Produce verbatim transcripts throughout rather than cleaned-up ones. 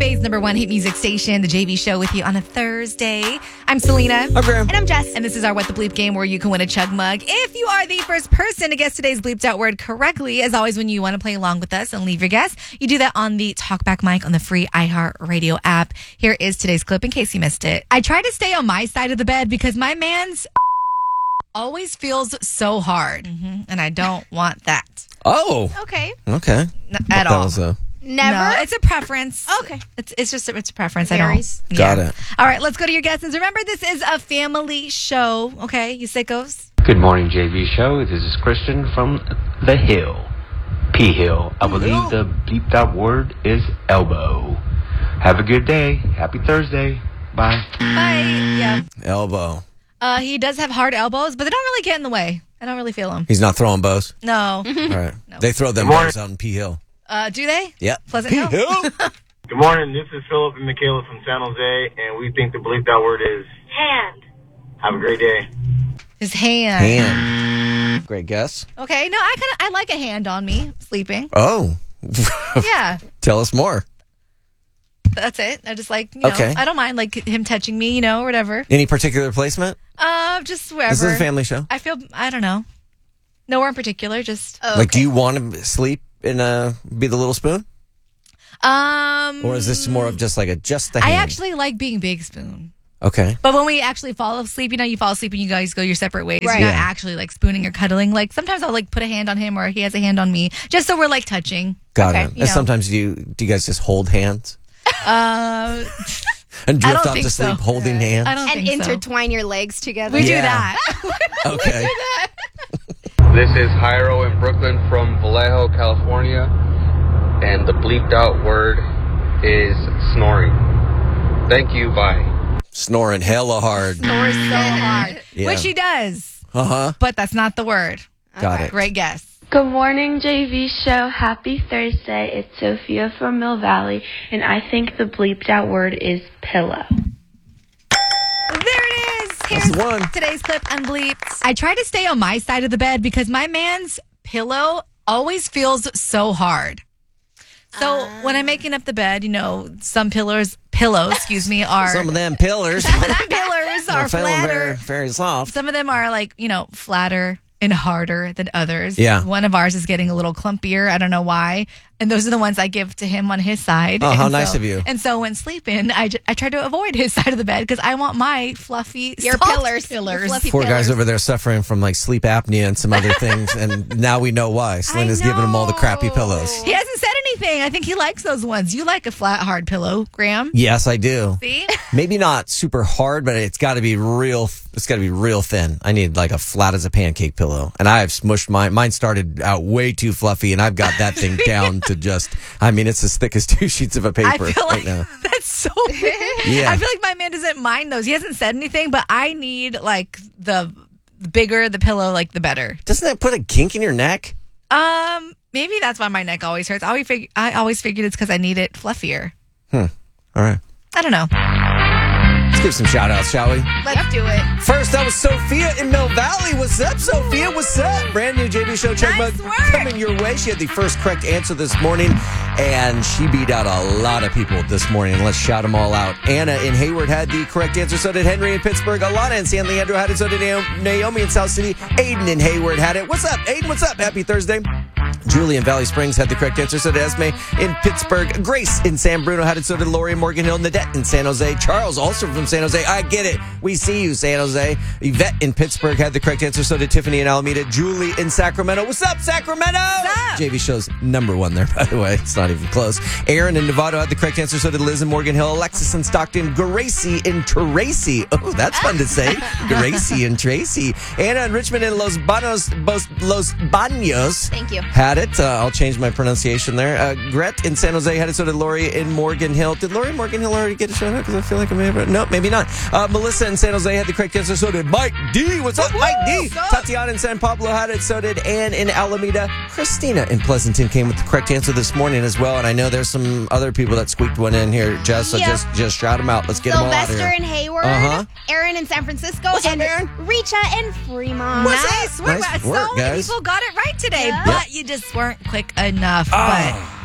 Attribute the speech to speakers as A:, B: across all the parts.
A: Bay's number one hit music station, The J V Show, with you on a Thursday. I'm Selena.
B: I'm Graham.
C: And I'm Jess.
A: And this is our What the Bleep game, where you can win a chug mug if you are the first person to guess today's bleeped out word correctly. As always, when you want to play along with us and leave your guess, you do that on the Talkback mic on the free iHeartRadio app. Here is today's clip in case you missed it. I try to stay on my side of the bed because my man's always feels so hard. Mm-hmm. And I don't want that.
B: Oh.
C: Okay.
B: Okay.
A: N- at all.
B: A...
C: Never?
A: No, it's a preference.
C: Okay.
A: It's it's just a, it's a preference.
C: Varies.
A: I don't.
B: Got
A: yeah.
B: it.
A: All right, let's go to your guesses. Remember, this is a family show. Okay, you sickos.
D: Good morning, J V Show. This is Christian from The Hill. P Hill. I believe the bleeped out word is elbow. Have a good day. Happy Thursday. Bye.
A: Bye. Yeah.
B: Elbow.
A: Uh, he does have hard elbows, but they don't really get in the way. I don't really feel them.
B: He's not throwing bows.
A: No.
B: All right.
A: No.
B: They throw them bows out in P Hill.
A: Uh, do they?
B: Yep.
A: Pleasant Hill.
E: Good morning. This is Philip and Michaela from San Jose, and we think the bleeped out word is
C: Hand.
E: have a great day.
A: His hand.
B: Hand. Great guess.
A: Okay. No, I kind of I like a hand on me sleeping.
B: Oh.
A: Yeah.
B: Tell us more.
A: That's it. I just like, you know,
B: Okay.
A: I don't mind like him touching me, you know, or whatever.
B: Any particular placement?
A: Uh, just wherever.
B: This is a family show.
A: I feel, I don't know. Nowhere in particular, just.
C: Oh,
B: Like,
C: okay.
B: do you want to sleep in a be the little spoon,
A: Um.
B: or is this more of just like a just the
A: I
B: hand?
A: actually like being big spoon.
B: Okay.
A: But when we actually fall asleep, you know, you fall asleep and you guys go your separate ways.
C: Right.
A: You're not
B: Yeah.
A: actually like spooning or cuddling. Like sometimes I'll like put a hand on him or he has a hand on me, just so we're like touching.
B: Got
A: Okay,
B: it.
A: you
B: And
A: know.
B: sometimes do you do you guys just hold hands
A: Uh,
B: and drift
A: don't
B: off
A: think
B: to sleep
A: so.
B: holding hands?
A: I don't
C: And
A: think so.
C: intertwine your legs together.
A: We do
B: Yeah.
A: that.
B: Okay.
F: This is Jairo in Brooklyn from Vallejo, California, and the bleeped out word is snoring. Thank you, bye.
B: Snoring hella hard.
A: Snores so hard,
B: Yeah.
A: which he does,
B: Uh huh.
A: but that's not the word.
B: Got it.
A: Great guess.
G: Good morning, J V Show. Happy Thursday. It's Sophia from Mill Valley, and I think the bleeped out word is pillow.
A: There it is.
B: That's
A: Here's
B: the one.
A: today's clip unbleeped. I try to stay on my side of the bed because my man's pillow always feels so hard. So when I'm making up the bed, you know, some pillars, pillows, excuse me, are
B: Some of them pillars
A: some of them pillars are
B: are feeling
A: flatter.
B: very, very soft.
A: Some of them are like, you know, flatter and harder than others.
B: Yeah.
A: One of ours is getting a little clumpier. I don't know why. And those are the ones I give to him on his side.
B: Oh,
A: And
B: how
A: so-
B: nice of you.
A: And so when sleeping, I, j- I try to avoid his side of the bed because I want my fluffy,
C: Your
A: soft
C: pillars.
A: pillars.
C: Your fluffy
B: Poor
C: pillars.
B: guys over there suffering from like sleep apnea and some other things, and now we know why. Selena's giving them all the crappy pillows.
A: He hasn't said anything. I think he likes those ones. You like a flat, hard pillow, Graham?
B: Yes, I do.
A: See?
B: Maybe not super hard, but it's got to be real. It's got to be real thin. I need like a flat as a pancake pillow, and I have smushed mine. Mine started out way too fluffy, and I've got that thing down to just. I mean, it's as thick as two sheets of a
A: I
B: paper
A: feel
B: right
A: like
B: now.
A: that's so big.
B: Yeah.
A: I feel like my man doesn't mind those. He hasn't said anything, but I need like the bigger the pillow, like the better.
B: Doesn't that put a kink in your neck?
A: Um, maybe that's why my neck always hurts. I always, fig- I always figured it's because I need it fluffier.
B: All right.
A: I don't know.
B: Let's give some shout outs, shall we?
C: Let's do it.
B: First, that was Sophia in Mill Valley. What's up, Sophia? What's up? Brand new J V Show Chug
A: Nice
B: Mug
A: work.
B: coming your way. She had the first correct answer this morning, and she beat out a lot of people this morning. Let's shout them all out. Anna in Hayward had the correct answer. So did Henry in Pittsburgh. Alana in San Leandro had it. So did Naomi in South City. Aiden in Hayward had it. What's up, Aiden? What's up? Happy Thursday. Julie in Valley Springs had the correct answer. So did Esme in Pittsburgh. Grace in San Bruno had it. So did Lori in Morgan Hill. Nadette in San Jose. Charles, also from San Jose. I get it. We see you, San Jose. Yvette in Pittsburgh had the correct answer. So did Tiffany in Alameda. Julie in Sacramento. What's up, Sacramento?
A: What's up?
B: J V Show's number one there, by the way. It's not even close. Aaron in Nevada had the correct answer. So did Liz in Morgan Hill. Alexis in Stockton. Gracie in Tracy. Oh, that's fun to say. Gracie and Tracy. Anna in Richmond and Los Banos, Los, Los Banos.
C: Thank you.
B: Had it. Uh, I'll change my pronunciation there. Uh, Gret in San Jose had it. So did Lori in Morgan Hill. Did Lori in Morgan Hill already get a shout out? Because I feel like I may have. No, maybe not. Uh, Melissa in San Jose had the correct answer. So did Mike D. What's up, Mike D?
A: What's up?
B: Tatiana in San Pablo had it. So did Ann in Alameda. Christina in Pleasanton came with the correct answer this morning as well. And I know there's some other people that squeaked one in here, Jess. So
C: Yeah.
B: just just shout them out. Let's get them all out of
C: Sylvester
B: here.
C: in Hayward.
B: Uh-huh.
C: Aaron in San Francisco.
B: What's up,
C: and
B: Aaron?
C: Richa in Fremont.
A: Nice work.
B: Nice
A: so
B: work,
A: many
B: guys.
A: people got it right today,
C: Yeah.
A: but you just weren't quick enough.
B: Ah.
A: But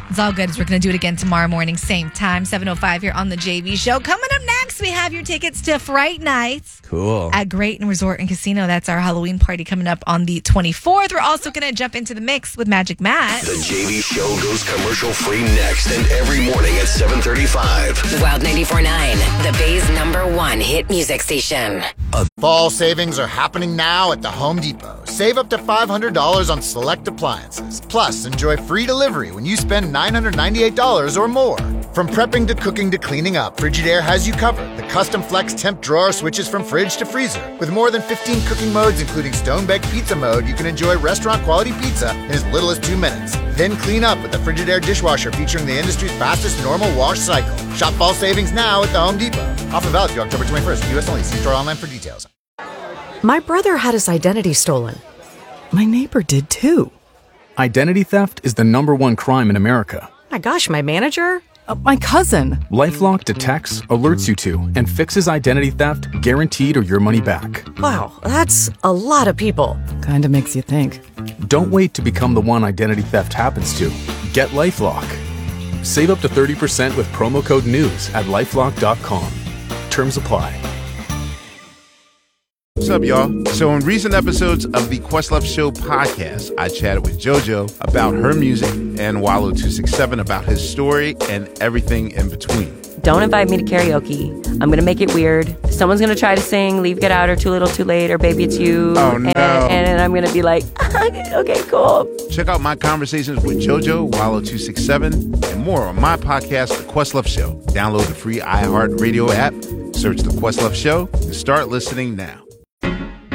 A: It's all good. We're going to do it again tomorrow morning, same time, seven oh five here on the J V Show. Coming up next, we have your tickets to Fright Nights.
B: Cool.
A: At Great and Resort and Casino. That's our Halloween party coming up on the twenty-fourth. We're also going to jump into the mix with Magic Matt.
H: The J V Show goes commercial free next and every morning at seven thirty-five.
I: Wild ninety-four point nine, the Bay's number one hit music station.
J: Fall savings are happening now at the Home Depot. Save up to five hundred dollars on select appliances. Plus, enjoy free delivery when you spend nine hundred ninety-eight dollars or more. From prepping to cooking to cleaning up, Frigidaire has you covered. The custom flex temp drawer switches from fridge to freezer. With more than fifteen cooking modes, including stone-baked pizza mode, you can enjoy restaurant-quality pizza in as little as two minutes. Then clean up with the Frigidaire dishwasher featuring the industry's fastest normal wash cycle. Shop fall savings now at the Home Depot. Offer valid through October twenty-first. U S only. See store online for details.
K: My brother had his identity stolen. My neighbor did too.
L: Identity theft is the number one crime in America.
K: My gosh, my manager? Uh, my cousin.
L: LifeLock detects, alerts you to, and fixes identity theft guaranteed or your money back.
K: Wow, that's a lot of people. Kinda makes you think.
L: Don't wait to become the one identity theft happens to. Get LifeLock. Save up to thirty percent with promo code NEWS at lifelock dot com. Terms apply.
M: What's up, y'all? So in recent episodes of the Questlove Show podcast, I chatted with JoJo about her music and Wallow two sixty-seven about his story and everything in between.
N: Don't invite me to karaoke. I'm going to make it weird. Someone's going to try to sing Leave, Get Out, or Too Little, Too Late, or Baby It's You.
M: Oh, no.
N: And, and I'm going to be like, okay, cool.
M: Check out my conversations with JoJo, Wallow two sixty-seven, and more on my podcast, The Questlove Show. Download the free iHeartRadio app, search The Questlove Show, and start listening now.